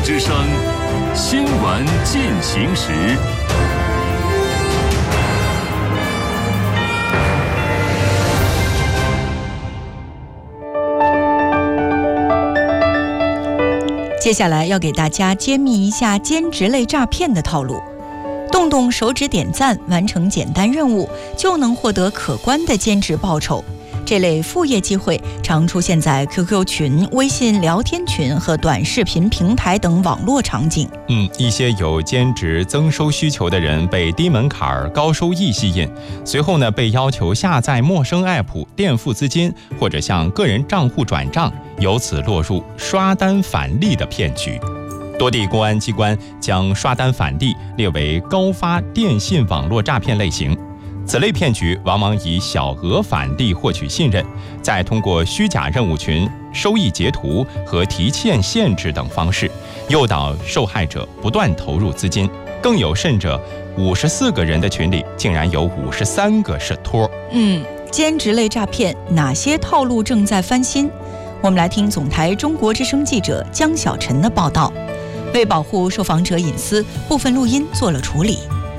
之声新闻进行时。 接下来要给大家揭秘一下兼职类诈骗的套路。动动手指点赞，完成简单任务，就能获得可观的兼职报酬。这类副业机会常出现在 QQ 群、微信聊天群和短视频平台等网络场景。 一些有兼职增收需求的人被低门槛高收益吸引，随后呢被要求下载陌生 app 垫付资金，或者向个人账户转账，由此落入刷单返利的骗局。多地公安机关将刷单返利列为高发电信网络诈骗类型。此类骗局往往以小额返利获取信任，再通过虚假任务群、收益截图和提现限制等方式，诱导受害者不断投入资金。更有甚者，54个人的群里竟然有53个是托。 兼职类诈骗哪些套路正在翻新？我们来听总台中国之声记者江小晨的报道。为保护受访者隐私，部分录音做了处理。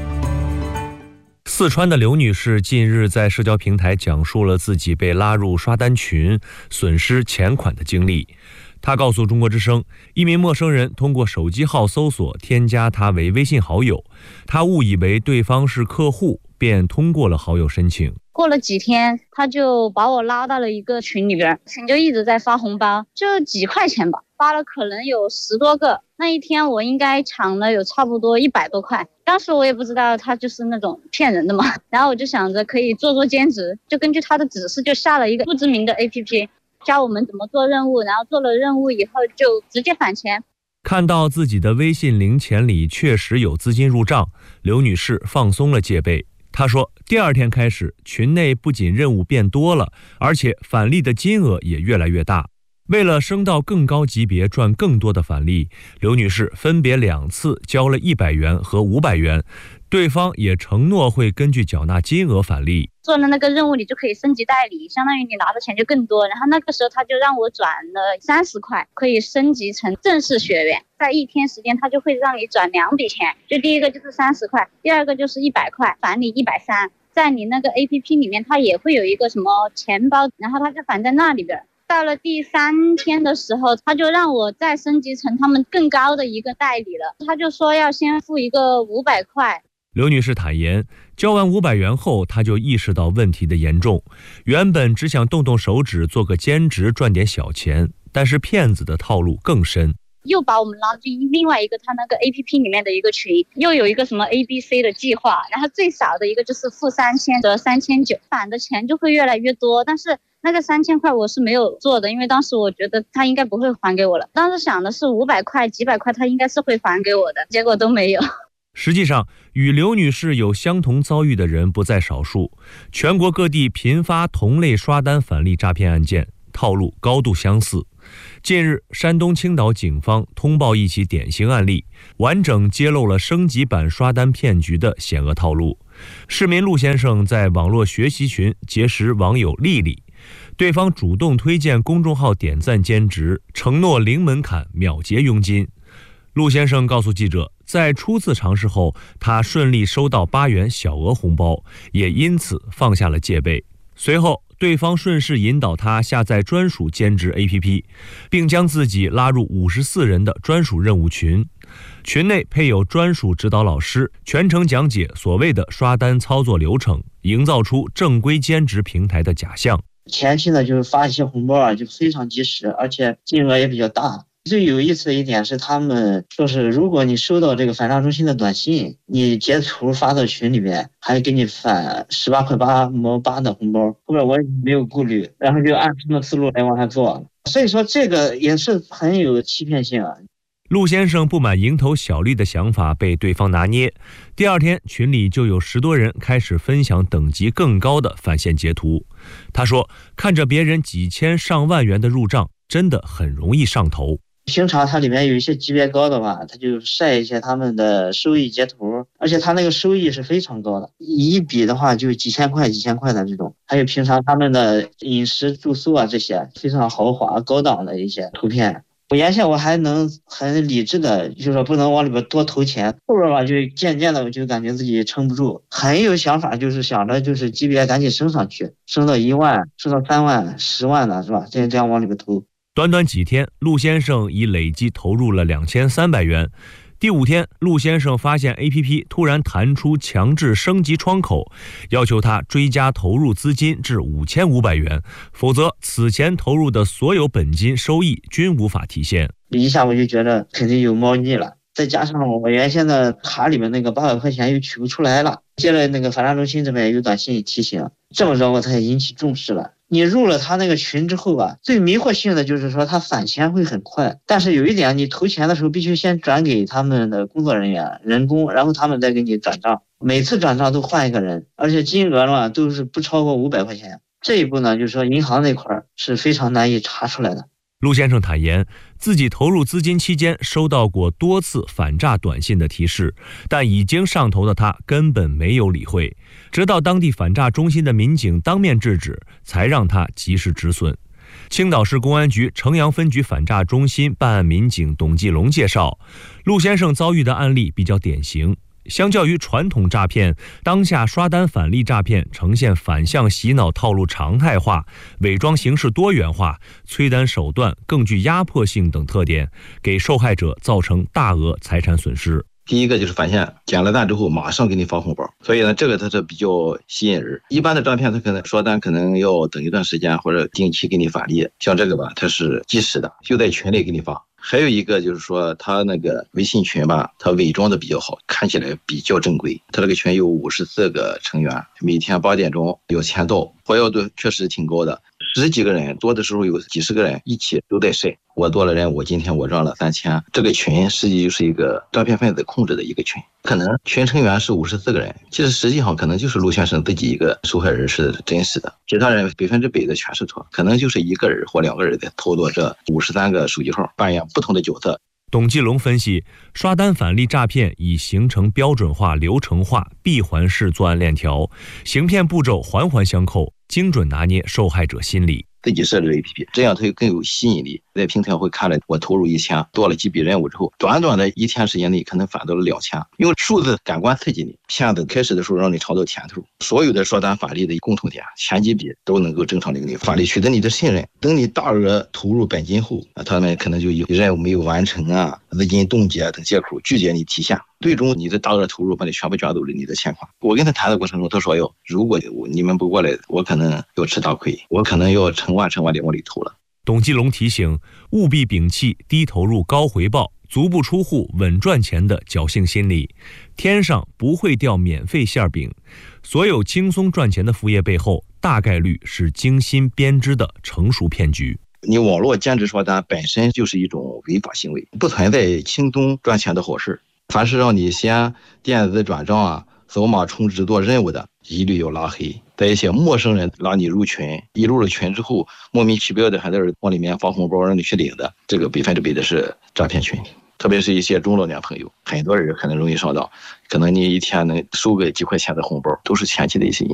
四川的刘女士近日在社交平台讲述了自己被拉入刷单群、损失钱款的经历。她告诉中国之声，一名陌生人通过手机号搜索添加她为微信好友，她误以为对方是客户，便通过了好友申请。 过了几天，他就把我拉到了一个群里边，群就一直在发红包，就几块钱吧，发了可能有10多个。那一天我应该抢了有差不多100多块，当时我也不知道他就是那种骗人的嘛，然后我就想着可以做兼职，就根据他的指示就下了一个不知名的 APP， 教我们怎么做任务，然后做了任务以后就直接返钱。 看到自己的微信零钱里确实有资金入账，刘女士放松了戒备。她说，第二天开始，群内不仅任务变多了，而且返利的金额也越来越大。为了升到更高级别赚更多的返利，刘女士分别2次交了100元和500元，对方也承诺会根据缴纳金额返利。 做了那个任务，你就可以升级代理，相当于你拿的钱就更多。然后那个时候他就让我转了30块，可以升级成正式学员。在1天时间，他就会让你转2笔钱，就第一个就是30块，第二个就是100块，返你130。在你那个 APP 里面，它也会有一个什么钱包，然后它就返在那里边。到了第3天的时候，他就让我再升级成他们更高的一个代理了，他就说要先付一个500块。 刘女士坦言，交完500元后，她就意识到问题的严重。原本只想动动手指做个兼职赚点小钱，但是骗子的套路更深。 又把我们拉进另外一个他那个 APP 里面的一个群，又有一个什么 ABC 的计划，然后最少的一个就是付3000和3900，返的钱就会越来越多。但是那个3000块我是没有做的，因为当时我觉得他应该不会还给我了。当时想的是500块、几百块他应该是会还给我的，结果都没有。 实际上，与刘女士有相同遭遇的人不在少数，全国各地频发同类刷单返利诈骗案件，套路高度相似。近日，山东青岛警方通报一起典型案例，完整揭露了升级版刷单骗局的险恶套路。市民陆先生在网络学习群结识网友丽丽，对方主动推荐公众号点赞兼职，承诺零门槛秒结佣金。陆先生告诉记者，在初次尝试后，他顺利收到8元小额红包，也因此放下了戒备。随后，对方顺势引导他下载专属兼职 APP， 并将自己拉入54人的专属任务群。群内配有专属指导老师，全程讲解所谓的刷单操作流程，营造出正规兼职平台的假象。 前期呢，就是发一些红包就非常及时，而且金额也比较大。最有意思的一点是，他们说是如果你收到这个返账中心的短信，你截图发到群里面，还给你返18块8毛8的红包。后面我也没有顾虑，然后就按他们的思路来往下做。所以说这个也是很有欺骗性啊。 陆先生不满蝇头小利的想法被对方拿捏，第二天群里就有10多人开始分享等级更高的返现截图。他说，看着别人几千上万元的入账，真的很容易上头。 平常它里面有一些级别高的话，它就晒一些他们的收益截图，而且它那个收益是非常高的，一笔的话就几千块的这种。还有平常他们的饮食住宿啊，这些非常豪华高档的一些图片， 我原先我还能很理智的，就是说不能往里边多投钱，后边吧就渐渐的我就感觉自己撑不住，很有想法，就是想着就是级别赶紧升上去，升到1万，升到3万、10万了，是吧？这样往里边投。 短短几天，陆先生已累计投入了2300元。第5天，陆先生发现 APP 突然弹出强制升级窗口，要求他追加投入资金至5500元，否则此前投入的所有本金收益均无法提现。 一下我就觉得肯定有猫腻了，再加上我原先的卡里面那个800块钱又取不出来了，接着那个反诈中心这边有短信提醒，这么着我才引起重视了。你入了他那个群之后吧，最迷惑性的就是说他返钱会很快，但是有一点，你投钱的时候必须先转给他们的工作人员人工，然后他们再给你转账，每次转账都换一个人，而且金额嘛都是不超过500块钱。这一步呢，就是说银行那块是非常难以查出来的。 陆先生坦言，自己投入资金期间收到过多次反诈短信的提示，但已经上头的他根本没有理会，直到当地反诈中心的民警当面制止，才让他及时止损。青岛市公安局城阳分局反诈中心办案民警董继龙介绍，陆先生遭遇的案例比较典型。相较于传统诈骗，当下刷单返利诈骗呈现反向洗脑套路常态化、伪装形式多元化、催单手段更具压迫性等特点，给受害者造成大额财产损失。 第一个就是发现捡了单之后马上给你发红包，所以呢，这个它是比较吸引人。一般的诈骗它可能刷单可能要等一段时间或者定期给你返利，像这个吧，它是即时的，就在群里给你发。还有一个就是说，他那个微信群吧，他伪装的比较好，看起来比较正规。他这个群有54个成员，每天8点钟有签到，活跃度确实挺高的，10几个人，多的时候有几十个人一起都在晒。我多了人，我今天我赚了3000。这个群实际就是一个诈骗分子控制的一个群，可能群成员是54个人，其实实际上可能就是陆先生自己一个受害人是真实的，其他人100%的全是错，可能就是1个人或2个人在操作这53个手机号，扮演不同的角色。 董继龙分析，刷单返利诈骗已形成标准化、流程化、闭环式作案链条，行骗步骤环环相扣，精准拿捏受害者心理。 自己设置 APP， 这样它更有吸引力。在平台会看了我投入1000，做了几笔任务之后，短短的1天时间内可能返到了2000，用数字感官刺激你。骗子开始的时候让你尝到甜头，所有的刷单返利的共同点，前几笔都能够正常的给你返利，取得你的信任。等你大额投入本金后，他们可能就有任务没有完成啊、资金冻结等借口拒绝你提现。最终你的大额投入把你全部卷走了你的钱款。我跟他谈的过程中，他说如果你们不过来，我可能要吃大亏，我可能要成万的往里投了。 董继龙提醒，务必摒弃低投入高回报、足不出户稳赚钱的侥幸心理。天上不会掉免费馅饼，所有轻松赚钱的副业背后，大概率是精心编织的成熟骗局。 你网络兼职刷单本身就是一种违法行为，不存在轻松赚钱的好事。凡是让你先电子转账啊、扫码充值做任务的，一律要拉黑。在一些陌生人拉你入群，一入了群之后，莫名其妙的还在往里面发红包让你去领的，这个100%的是诈骗群。特别是一些中老年朋友，很多人可能容易上当，可能你一天能收个几块钱的红包，都是前期的一些因素。